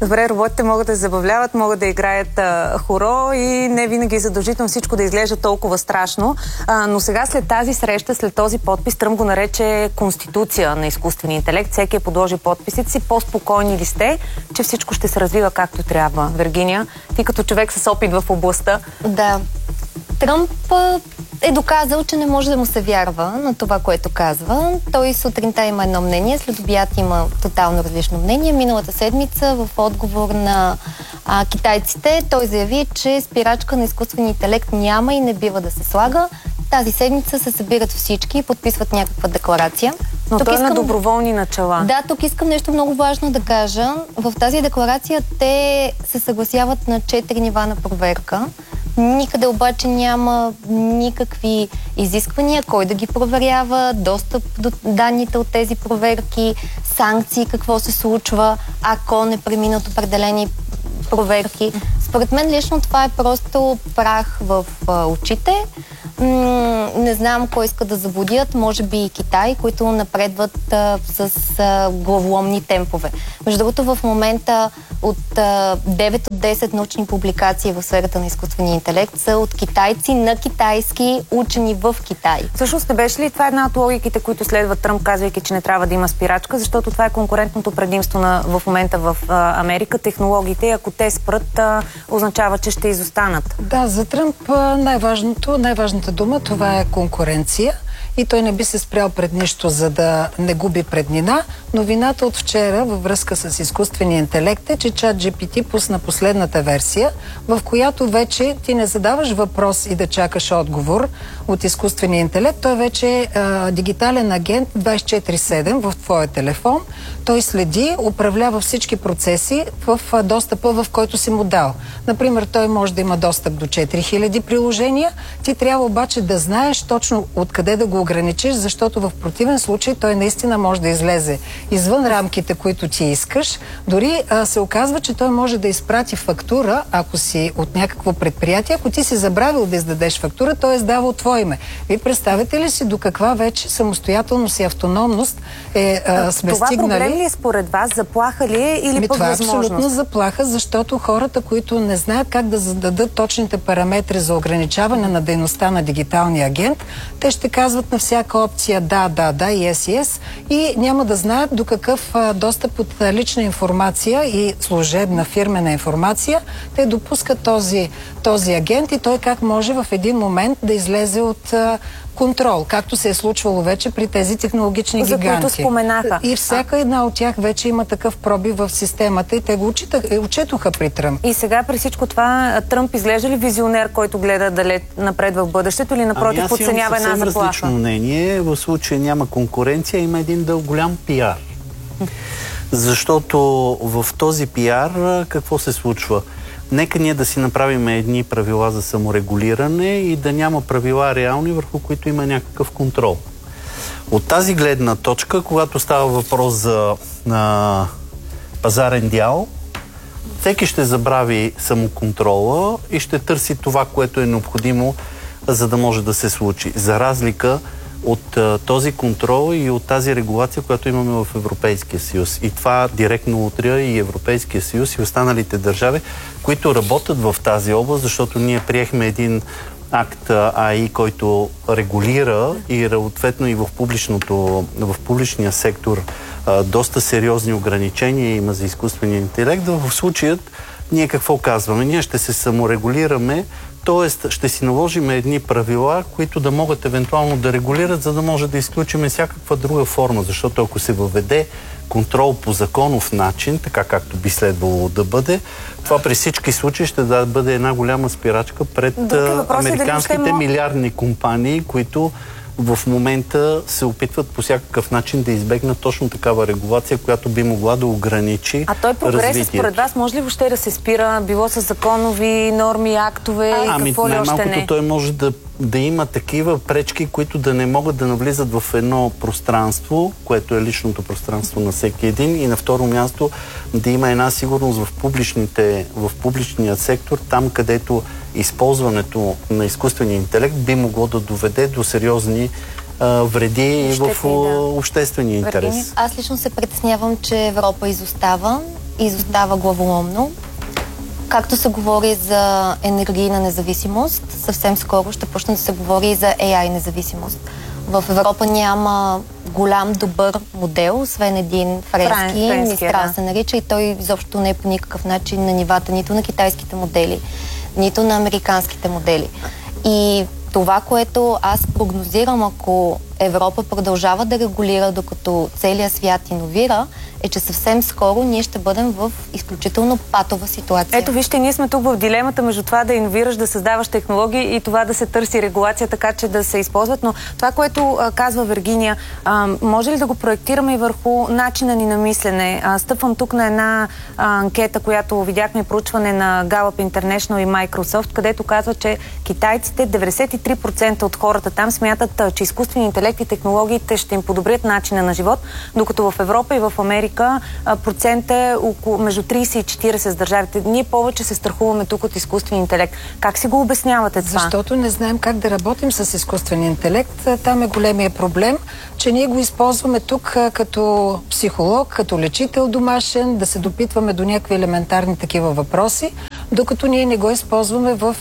Добре, роботите могат да се забавляват, могат да играят хоро и не винаги е задължително всичко да изглежда толкова страшно. Но сега след тази среща, след този подпис, Тръмп го нарече конституция на изкуствения интелект. Всеки е подложи подписите си. По-спокойни ли сте, че всичко ще се развива както трябва? Вергиния, ти като човек с опит в областта. Да. Тръмп е доказал, че не може да му се вярва на това, което казва. Той сутринта има едно мнение, след обяд има тотално различно мнение. Миналата седмица в отговор на китайците той заяви, че спирачка на изкуствения интелект няма и не бива да се слага. Тази седмица се събират всички и подписват някаква декларация. Но той е на доброволни начала. Да, тук искам нещо много важно да кажа. В тази декларация те се съгласяват на 4 нива на проверка. Никъде обаче няма никакви изисквания, кой да ги проверява, достъп до данните от тези проверки, санкции, какво се случва, ако не преминат определени проверки. Според мен лично това е просто прах в очите. Не знам кой иска да заблудят, може би и Китай, които напредват с главоломни темпове. Между другото, в момента от 9 от 10 научни публикации в сферата на изкуствения интелект са от китайци на китайски учени в Китай. Всъщност не беше ли това една от логиките, които следва Тръмп, казвайки, че не трябва да има спирачка, защото това е конкурентното предимство в момента в Америка. Технологиите, ако те спрат, означава, че ще изостанат. Да, за Тръмп най-важната дума, това е конкуренция. И той не би се спрял пред нищо, за да не губи преднина. Новината от вчера във връзка с изкуствения интелект е, че ChatGPT пусна последната версия, в която вече ти не задаваш въпрос и да чакаш отговор от изкуствения интелект. Той вече е дигитален агент 24/7 в твоя телефон. Той следи, управлява всички процеси в достъпа, в който си му дал. Например, той може да има достъп до 4000 приложения. Ти трябва обаче да знаеш точно откъде да го ограничиш, защото в противен случай той наистина може да излезе извън рамките, които ти искаш. Дори се оказва, че той може да изпрати фактура, ако си от някакво предприятие. Ако ти си забравил да издадеш фактура, той е издава от твое име. Вие представете ли си до каква вече самостоятелност и автономност сме това стигнали? Това проблем ли е според вас? Заплаха ли е или пък това възможност? Това е абсолютно заплаха, защото хората, които не знаят как да зададат точните параметри за ограничаване на дейността на дигиталния агент, те ще казват на всяка опция да, yes, и няма да знаят до какъв достъп от лична информация и служебна фирмена информация те допускат този агент и той как може в един момент да излезе от контрол, както се е случвало вече при тези технологични гиганти. За които споменаха. И всяка една от тях вече има такъв пробив в системата и те го учетоха при Тръмп. И сега при всичко това Тръмп изглежда ли визионер, който гледа далеч напред в бъдещето или напротив подценява една заплаха? Аз имам различно мнение. В случая няма конкуренция, има един голям пиар. Защото в този пиар какво се случва? Нека ние да си направим едни правила за саморегулиране и да няма правила реални, върху които има някакъв контрол. От тази гледна точка, когато става въпрос за пазарен дял, всеки ще забрави самоконтрола и ще търси това, което е необходимо, за да може да се случи. За разлика от този контрол и от тази регулация, която имаме в Европейския съюз. И това директно утря и Европейския съюз и останалите държави, които работят в тази област, защото ние приехме един акт АИ, който регулира и съответно и в публичния сектор доста сериозни ограничения има за изкуствения интелект. В случаят ние какво казваме? Ние ще се саморегулираме, т.е. ще си наложим едни правила, които да могат евентуално да регулират, за да може да изключим всякаква друга форма. Защото ако се въведе контрол по законов начин, така както би следвало да бъде, това при всички случаи ще бъде една голяма спирачка пред американските милиардни компании, които в момента се опитват по всякакъв начин да избегнат точно такава регулация, която би могла да ограничи развитието. А той прогрес според вас може ли въобще да се спира, било с законови норми, актове и какво ли още не? Той може да има такива пречки, които да не могат да навлизат в едно пространство, което е личното пространство на всеки един, и на второ място да има една сигурност в публичния сектор, там където използването на изкуствения интелект би могло да доведе до сериозни вреди в обществения интерес. Аз лично се притеснявам, че Европа изостава изостава главоломно. Както се говори за енергийна независимост, съвсем скоро ще почне да се говори и за AI независимост. В Европа няма голям, добър модел, освен един френски, Мистрал се нарича, и той изобщо не е по никакъв начин на нивата нито на китайските модели, нито на американските модели. И това, което аз прогнозирам, ако Европа продължава да регулира, докато целият свят иновира, е, че съвсем скоро ние ще бъдем в изключително патова ситуация. Ето, вижте, ние сме тук в дилемата между това да иновираш, да създаваш технологии и това да се търси регулация, така че да се използват. Но това, което казва Вергиния, може ли да го проектираме и върху начина ни на мислене? Стъпвам тук на една анкета, която видяхме, проучване на Gallup International и Microsoft, където казва, че китайците, 93% от хората там смятат, че изкуственият интелект и технологиите ще им подобрят начина на живот, докато в Европа и в Америка процент е около между 30 и 40 с държавите. Ние повече се страхуваме тук от изкуствен интелект. Как си го обяснявате това? Защото не знаем как да работим с изкуствен интелект. Там е големия проблем, че ние го използваме тук като психолог, като лечител домашен, да се допитваме до някакви елементарни такива въпроси, докато ние не го използваме в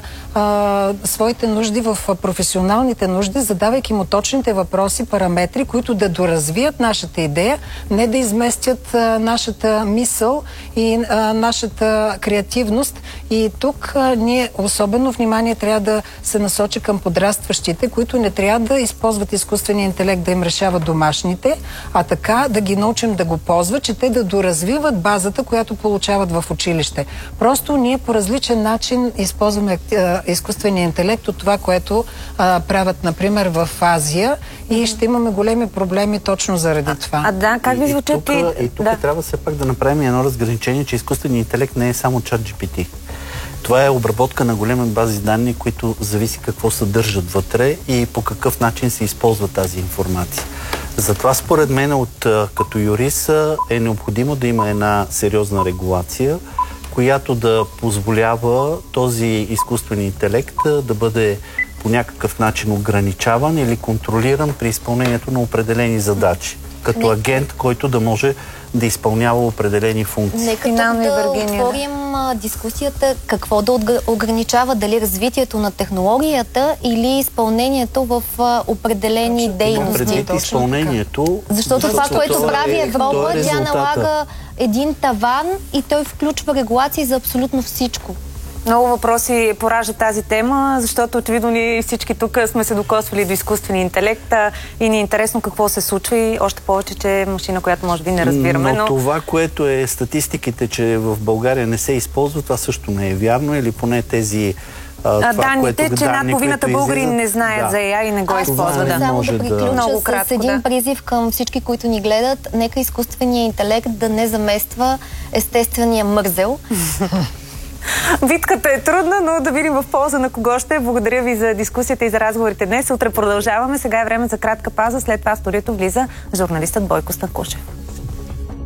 своите нужди, в професионалните нужди, задавайки му точните въпроси, параметри, които да доразвият нашата идея, не да изместят нашата мисъл и нашата креативност. И тук ние особено внимание трябва да се насочи към подрастващите, които не трябва да използват изкуствения интелект да им решават домашните, а така да ги научим да го ползват, че те да доразвиват базата, която получават в училище. Просто ние по различен начин използваме изкуствения интелект от това, което правят, например, в Азия, и ще имаме големи проблеми точно заради това. Да, как ви звучат? И тук трябва все пак да направим едно разграничение, че изкуственият интелект не е само ChatGPT. Това е обработка на големи бази данни, които зависи какво съдържат вътре и по какъв начин се използва тази информация. Затова според мен като юрист е необходимо да има една сериозна регулация, която да позволява този изкуствен интелект да бъде по някакъв начин ограничаван или контролиран при изпълнението на определени задачи. Като агент, който да може да изпълнява определени функции. Нека да отворим дискусията какво да ограничава, дали развитието на технологията или изпълнението в определени дейности. Предвид изпълнението. Защото това, което прави Европа, тя налага един таван и той включва регулации за абсолютно всичко. Много въпроси поражда тази тема, защото очевидно ние всички тук сме се докосвали до изкуствения интелект и ни е интересно какво се случва, и още повече, че е машина, която може би не разбираме. Но това, което е статистиките, че в България не се използва, това също не е вярно, или поне тези данните, че над половината българи не знаят за AI и не го използват. Само да приключа с един призив към всички, които ни гледат. Нека изкуственият интелект да не замества естествения мързел. Битката е трудна, но да видим в полза на кого ще. Благодаря ви за дискусията и за разговорите днес. Утре продължаваме. Сега е време за кратка пауза. След това в студиото влиза журналистът Бойко Станкушев.